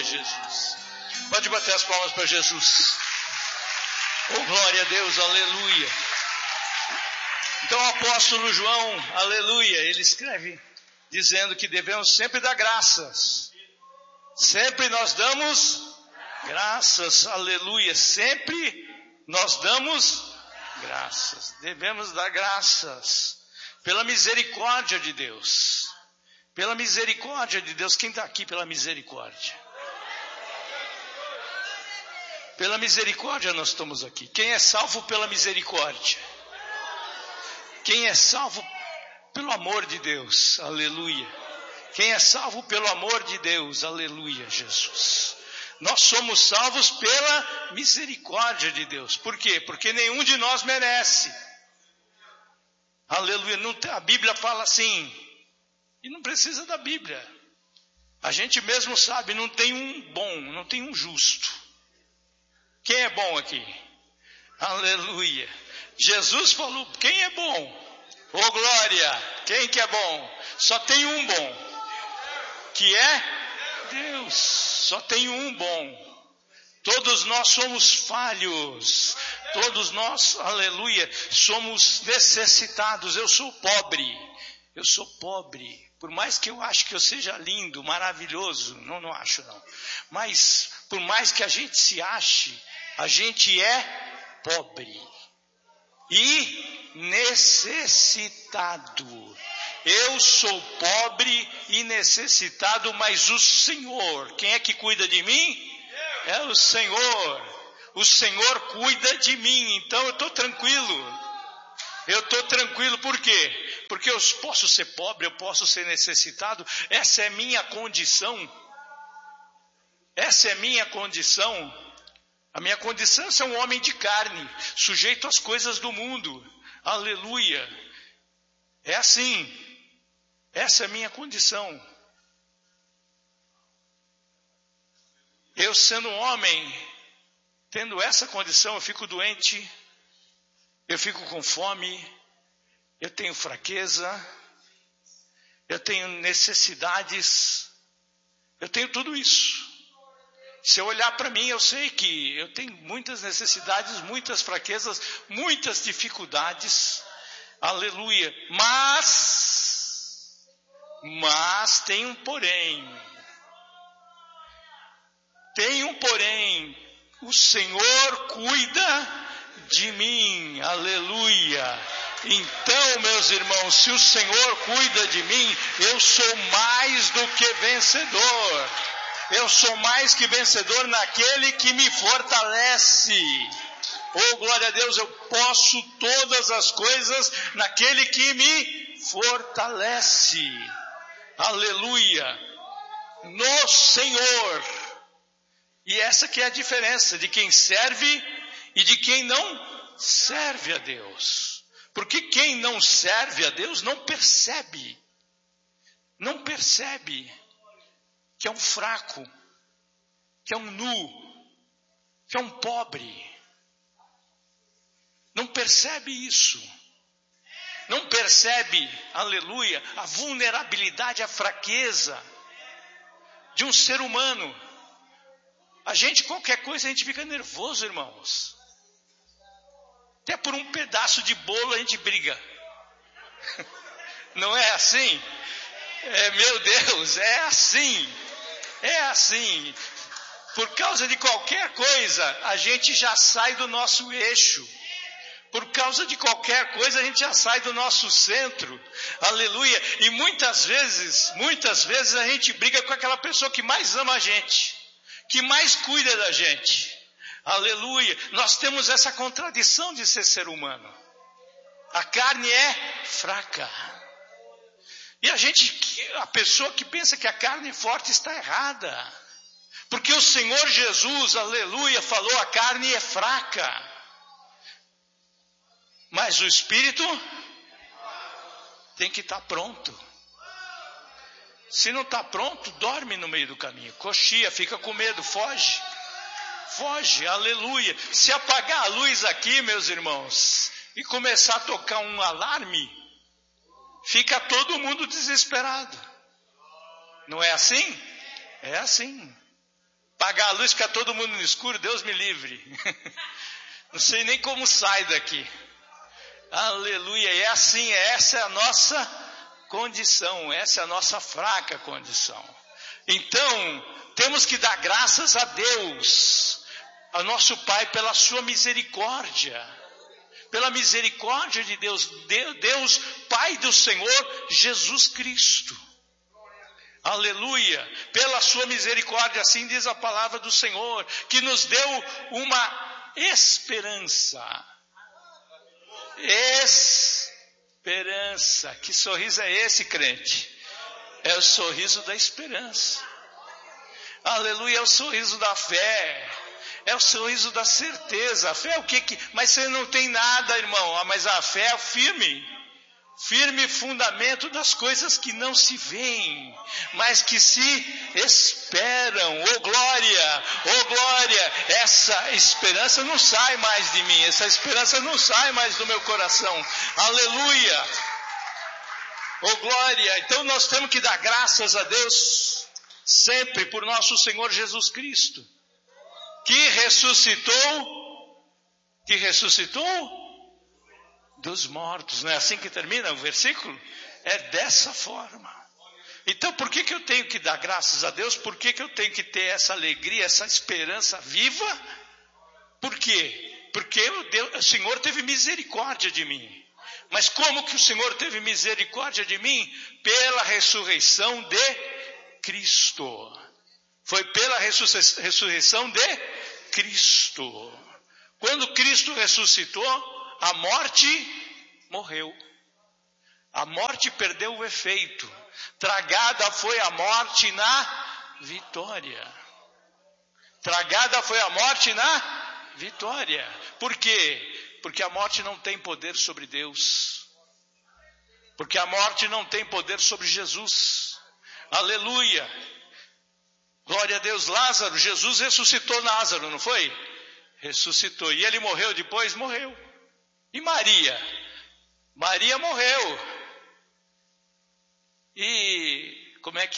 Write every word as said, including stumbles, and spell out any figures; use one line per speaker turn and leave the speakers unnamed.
Aleluia, Jesus. Pode bater as palmas para Jesus. Oh, glória a Deus, aleluia. Então o apóstolo João, aleluia, ele escreve dizendo que devemos sempre dar graças. Sempre nós damos graças, aleluia. Sempre nós damos graças. Devemos dar graças pela misericórdia de Deus. Pela misericórdia de Deus. Quem está aqui pela misericórdia? Pela misericórdia nós estamos aqui. Quem é salvo pela misericórdia? Quem é salvo pelo amor de Deus? Aleluia. Quem é salvo pelo amor de Deus? Aleluia, Jesus. Nós somos salvos pela misericórdia de Deus. Por quê? Porque nenhum de nós merece. Aleluia. Não, a Bíblia fala assim. E não precisa da Bíblia. A gente mesmo sabe, não tem um bom, não tem um justo. Quem é bom aqui? Aleluia. Jesus falou, quem é bom? Oh glória, quem que é bom? Só tem um bom. Que é Deus. Só tem um bom. Todos nós somos falhos. Todos nós, aleluia, somos necessitados. Eu sou pobre. Eu sou pobre. Por mais que eu ache que eu seja lindo, maravilhoso, não, não acho não. Mas por mais que a gente se ache, a gente é pobre e necessitado. Eu sou pobre e necessitado, mas o Senhor, quem é que cuida de mim? É o Senhor. O Senhor cuida de mim, então eu estou tranquilo. Eu estou tranquilo, por quê? Porque eu posso ser pobre, eu posso ser necessitado. Essa é minha condição. Essa é minha condição. A minha condição é ser um homem de carne, sujeito às coisas do mundo. Aleluia. É assim. Essa é a minha condição. Eu sendo um homem, tendo essa condição, eu fico doente, eu fico com fome, eu tenho fraqueza, eu tenho necessidades, eu tenho tudo isso. Se eu olhar para mim, eu sei que eu tenho muitas necessidades, muitas fraquezas, muitas dificuldades. Aleluia. Mas, mas tem um porém. Tem um porém. O Senhor cuida de mim. Aleluia. Então, meus irmãos, se o Senhor cuida de mim, eu sou mais do que vencedor. Eu sou mais que vencedor naquele que me fortalece. Oh, glória a Deus, eu posso todas as coisas naquele que me fortalece. Aleluia. No Senhor. E essa que é a diferença de quem serve e de quem não serve a Deus. Porque quem não serve a Deus não percebe. Não percebe que é um fraco, que é um nu, que é um pobre. Não percebe isso. Não percebe, aleluia, a vulnerabilidade, a fraqueza de um ser humano. A gente, qualquer coisa, a gente fica nervoso, irmãos. Até por um pedaço de bolo a gente briga. Não é assim? É, meu Deus, é assim. É assim. Por causa de qualquer coisa, a gente já sai do nosso eixo. Por causa de qualquer coisa, a gente já sai do nosso centro. Aleluia. E muitas vezes, muitas vezes a gente briga com aquela pessoa que mais ama a gente, que mais cuida da gente. Aleluia. Nós temos essa contradição de ser ser humano. A carne é fraca. E a gente, a pessoa que pensa que a carne é forte está errada. Porque o Senhor Jesus, aleluia, falou a carne é fraca. Mas o Espírito tem que estar pronto. Se não está pronto, dorme no meio do caminho. Coxia, fica com medo, foge. Foge, aleluia. Se apagar a luz aqui, meus irmãos, e começar a tocar um alarme, fica todo mundo desesperado. Não é assim? É assim. Apagar a luz, ficar todo mundo no escuro, Deus me livre. Não sei nem como sai daqui. Aleluia. E é assim, essa é a nossa condição, essa é a nossa fraca condição. Então, temos que dar graças a Deus, a nosso Pai, pela sua misericórdia. Pela misericórdia de Deus, Deus, Pai do Senhor Jesus Cristo. Aleluia, pela sua misericórdia, assim diz a palavra do Senhor, que nos deu uma esperança. Esperança. Que sorriso é esse, crente? É o sorriso da esperança. Aleluia, é o sorriso da fé. É o sorriso da certeza. A fé é o que que... Mas você não tem nada, irmão. Ah, mas a fé é firme. Firme fundamento das coisas que não se veem, mas que se esperam. Oh glória, oh glória, essa esperança não sai mais de mim, essa esperança não sai mais do meu coração. Aleluia, oh glória. Então nós temos que dar graças a Deus sempre por nosso Senhor Jesus Cristo, que ressuscitou, que ressuscitou dos mortos. Não é assim que termina o versículo? É dessa forma. Então por que que eu tenho que dar graças a Deus? Por que que eu tenho que ter essa alegria, essa esperança viva? Por quê? Porque o, Deus, o Senhor teve misericórdia de mim. Mas como que o Senhor teve misericórdia de mim? Pela ressurreição de Cristo. Foi pela ressurreição de Cristo. Quando Cristo ressuscitou, a morte morreu. A morte perdeu o efeito. Tragada foi a morte na vitória. Tragada foi a morte na vitória. Por quê? Porque a morte não tem poder sobre Deus. Porque a morte não tem poder sobre Jesus. Aleluia. Glória a Deus. Lázaro, Jesus ressuscitou Lázaro, não foi? Ressuscitou. E ele morreu depois? Morreu. E Maria? Maria morreu. E como é que